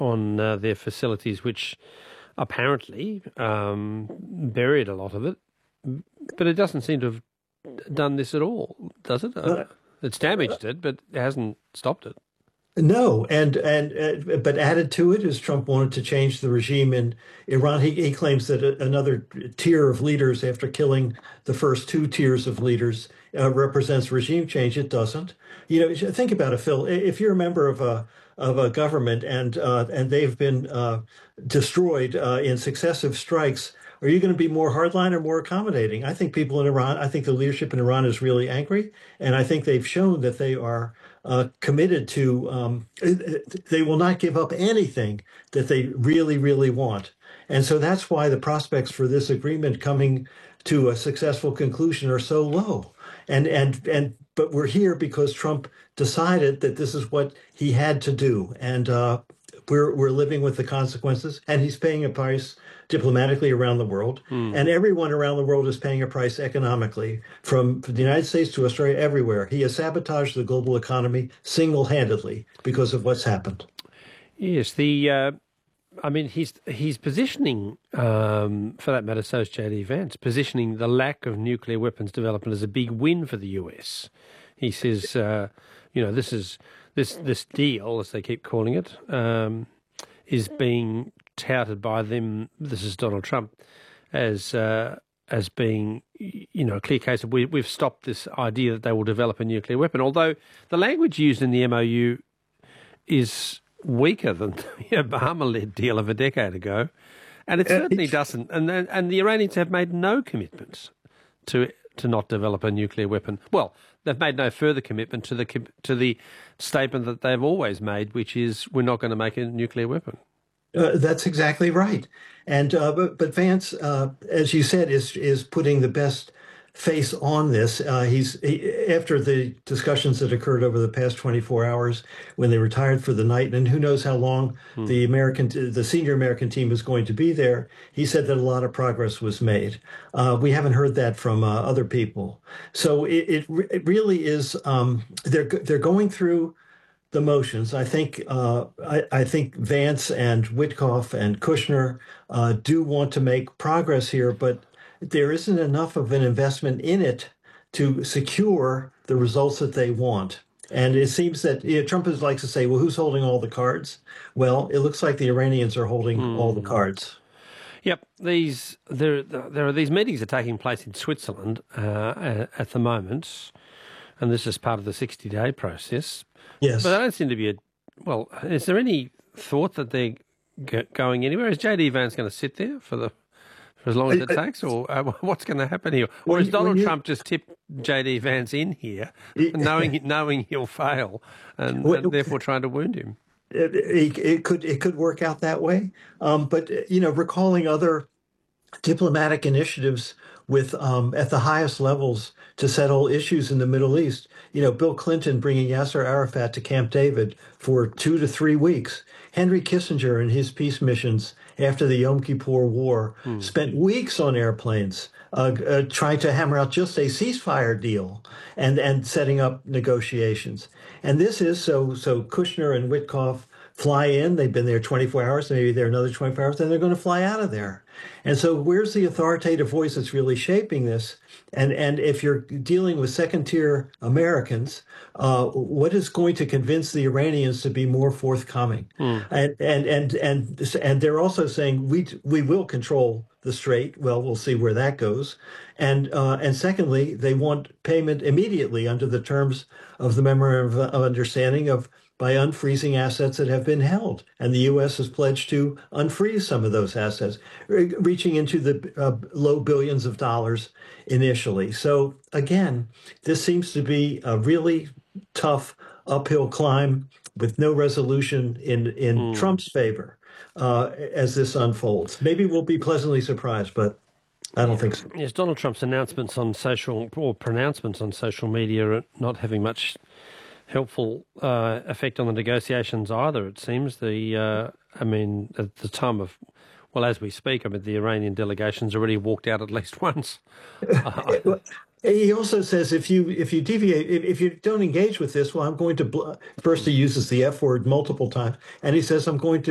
on their facilities, which apparently buried a lot of it. But it doesn't seem to have done this at all, does it? It's damaged it, but it hasn't stopped it. No, and but added to it is Trump wanted to change the regime in Iran. He claims that another tier of leaders, after killing the first two tiers of leaders, represents regime change. It doesn't. Think about it, Phil. If you're a member of a government and they've been destroyed in successive strikes, are you going to be more hardline or more accommodating? I think people in Iran, I think the leadership in Iran is really angry, and I think they've shown that they are committed to, they will not give up anything that they really, really want. And so that's why the prospects for this agreement coming to a successful conclusion are so low. But we're here because Trump decided that this is what he had to do. And we're living with the consequences, and he's paying a price diplomatically around the world, and everyone around the world is paying a price economically, from the United States to Australia, everywhere. He has sabotaged the global economy single-handedly because of what's happened. Yes, I mean, he's positioning, for that matter, so is J.D. Vance, positioning the lack of nuclear weapons development as a big win for the US. He says, this deal, as they keep calling it, is being touted by them. This is Donald Trump as being, a clear case of we've stopped this idea that they will develop a nuclear weapon. Although the language used in the MOU is weaker than the Obama-led deal of a decade ago, and it certainly doesn't. And the Iranians have made no commitments to not develop a nuclear weapon. Well, they've made no further commitment to the statement that they've always made, which is we're not going to make a nuclear weapon. That's exactly right. And but Vance, as you said, is putting the best face on this. After the discussions that occurred over the past 24 hours when they retired for the night, and who knows how long the senior American team is going to be there. He said that a lot of progress was made. We haven't heard that from other people. So it really is. They're going through the motions. I think Vance and Witkoff and Kushner do want to make progress here, but there isn't enough of an investment in it to secure the results that they want. And it seems that Trump likes to say, well, who's holding all the cards? Well, it looks like the Iranians are holding all the cards. Yep, there are these meetings are taking place in Switzerland at the moment, and this is part of the 60-day process. Yes. But I don't seem to be is there any thought that they're going anywhere? Is J.D. Vance going to sit there for as long as it takes, or what's going to happen here? Or is Donald Trump just tipped J.D. Vance in here, knowing he'll fail, and therefore trying to wound him? It could work out that way. But recalling other diplomatic initiatives with at the highest levels to settle issues in the Middle East. Bill Clinton bringing Yasser Arafat to Camp David for 2 to 3 weeks. Henry Kissinger and his peace missions after the Yom Kippur War spent weeks on airplanes trying to hammer out just a ceasefire deal and setting up negotiations. And this is so Kushner and Witkoff fly in. They've been there 24 hours, maybe they're another 24 hours, then they're going to fly out of there. And so where's the authoritative voice that's really shaping this? And if you're dealing with second-tier Americans, what is going to convince the Iranians to be more forthcoming? And they're also saying we will control the strait. Well, we'll see where that goes. And secondly, they want payment immediately under the terms of the memorandum of understanding by unfreezing assets that have been held. And the U.S. has pledged to unfreeze some of those assets, reaching into the low billions of dollars initially. So again, this seems to be a really tough uphill climb with no resolution in Trump's favor as this unfolds. Maybe we'll be pleasantly surprised, but I don't think so. Yes, Donald Trump's pronouncements on social media are not having much helpful effect on the negotiations either, it seems. At the time of, as we speak, the Iranian delegation's already walked out at least once. He also says if you deviate, if you don't engage with this, I'm going to first he uses the F word multiple times, and he says I'm going to